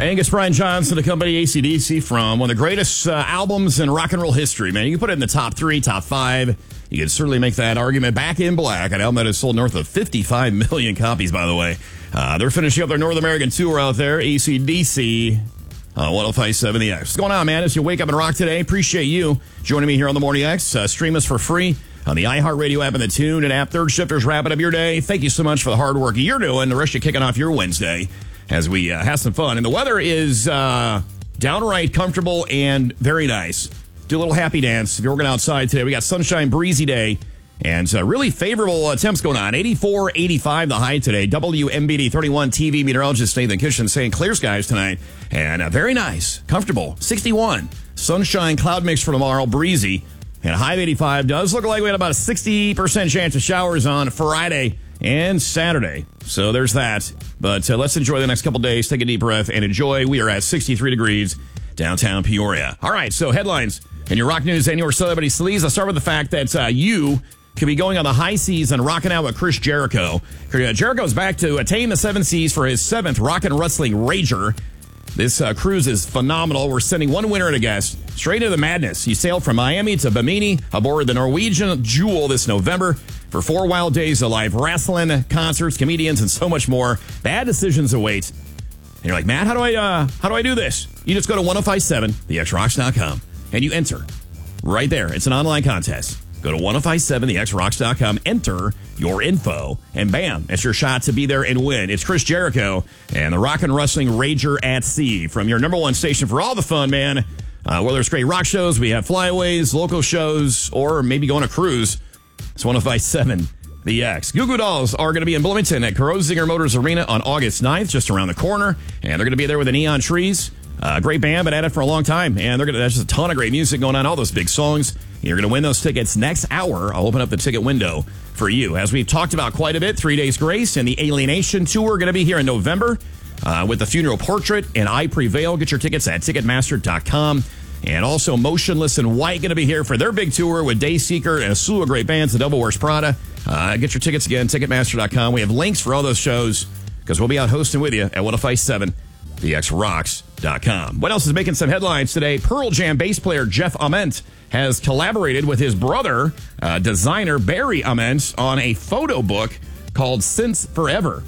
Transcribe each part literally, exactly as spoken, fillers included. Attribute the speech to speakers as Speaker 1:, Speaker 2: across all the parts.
Speaker 1: Angus Brian Johnson accompanied A C D C from one of the greatest uh, albums in rock and roll history, man. You can put it in the top three, top five. You can certainly make that argument. Back in Black, an album that has sold north of fifty-five million copies, by the way. Uh, they're finishing up their North American tour out there, A C D C. Uh, one oh five point seven The X. What's going on, man? As you wake up and rock today, appreciate you joining me here on the Morning X. Uh, stream us for free on the iHeartRadio app and the Tune and app. Third shifters wrapping up your day. Thank you so much for the hard work you're doing. The rest of you kicking off your Wednesday as we uh, have some fun. And the weather is uh, downright comfortable and very nice. Do a little happy dance if you're working outside today. We got sunshine, breezy day, and uh, really favorable uh, temps going on. eighty-four, eighty-five the high today. W M B D thirty-one T V meteorologist Nathan Kitchen saying clear skies tonight. And uh, very nice, comfortable. sixty-one. Sunshine, cloud mix for tomorrow, breezy. And a high of eighty-five. Does look like we had about a sixty percent chance of showers on Friday and Saturday. So there's that. But uh, let's enjoy the next couple days. Take a deep breath and enjoy. We are at sixty-three degrees downtown Peoria. All right, so headlines in your rock news and your celebrity sleaze. I'll start with the fact that uh, you could be going on the high seas and rocking out with Chris Jericho. Jericho's back to attain the seven seas for his seventh Rock and Wrestling Rager. This uh, cruise is phenomenal. We're sending one winner and a guest straight into the madness. You sail from Miami to Bimini aboard the Norwegian Jewel this November for four wild days of live wrestling, concerts, comedians, and so much more. Bad decisions await. And you're like, Matt, how do I uh, how do I do this? You just go to ten fifty-seven the x rocks dot com and you enter right there. It's an online contest. Go to ten fifty-seven the x rocks dot com, enter your info, and bam, it's your shot to be there and win. It's Chris Jericho and the Rock and Wrestling Rager at Sea from your number one station for all the fun, man. Uh, whether it's great rock shows, we have flyaways, local shows, or maybe going on a cruise. It's ten fifty-seven The X. Goo Goo Dolls are going to be in Bloomington at Corosinger Motors Arena on August ninth, just around the corner, and they're going to be there with the Neon Trees. Uh, great band, been at it for a long time, and they're gonna, there's just a ton of great music going on, all those big songs. You're going to win those tickets next hour. I'll open up the ticket window for you. As we've talked about quite a bit, Three Days Grace and the Alienation Tour going to be here in November uh, with the Funeral Portrait and I Prevail. Get your tickets at ticketmaster dot com. And also Motionless in White going to be here for their big tour with Dayseeker and a slew of great bands, The Devil Wears Prada. Uh, get your tickets again, ticketmaster dot com. We have links for all those shows because we'll be out hosting with you at ten fifty-seven the x rocks dot com. What else is making some headlines today? Pearl Jam bass player Jeff Ament has collaborated with his brother, uh, designer Barry Ament, on a photo book called Since Forever.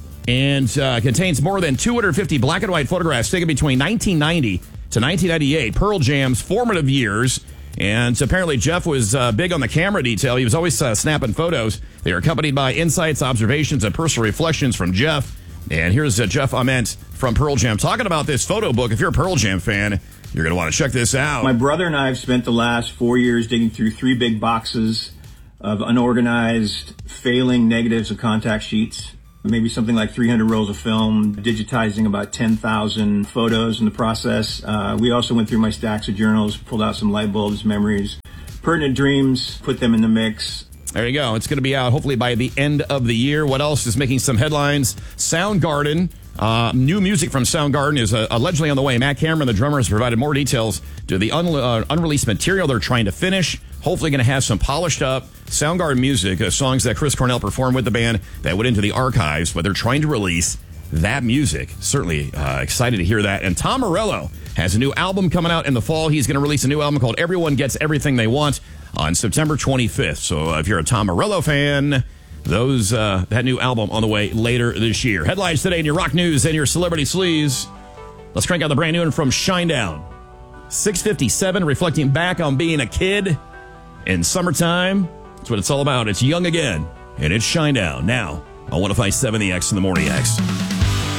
Speaker 1: And uh, contains more than two hundred fifty black and white photographs taken between nineteen ninety to nineteen ninety-eight, Pearl Jam's formative years. And apparently Jeff was uh, big on the camera detail. He was always uh, snapping photos. They are accompanied by insights, observations, and personal reflections from Jeff. And here's uh, Jeff Ament from Pearl Jam talking about this photo book. If you're a Pearl Jam fan, you're going to want to check this out.
Speaker 2: My brother and I have spent the last four years digging through three big boxes of unorganized, failing negatives of contact sheets. Maybe something like three hundred rolls of film, digitizing about ten thousand photos in the process. Uh, we also went through my stacks of journals, pulled out some light bulbs, memories, pertinent dreams, put them in the mix.
Speaker 1: There you go. It's going to be out hopefully by the end of the year. What else is making some headlines? Soundgarden. Uh, new music from Soundgarden is uh, allegedly on the way. Matt Cameron, the drummer, has provided more details to the un- uh, unreleased material they're trying to finish. Hopefully going to have some polished up Soundgarden music, uh, songs that Chris Cornell performed with the band that went into the archives, but they're trying to release that music. Certainly uh, excited to hear that. And Tom Morello has a new album coming out in the fall. He's going to release a new album called Everyone Gets Everything They Want on September twenty-fifth. So uh, if you're a Tom Morello fan, those uh, that new album on the way later this year. Headlines today in your rock news and your celebrity sleaze. Let's crank out the brand new one from Shinedown. six fifty-seven, reflecting back on being a kid in summertime. That's what it's all about. It's young again, and it's Shinedown now on ten fifty-seven The X in the Morning X.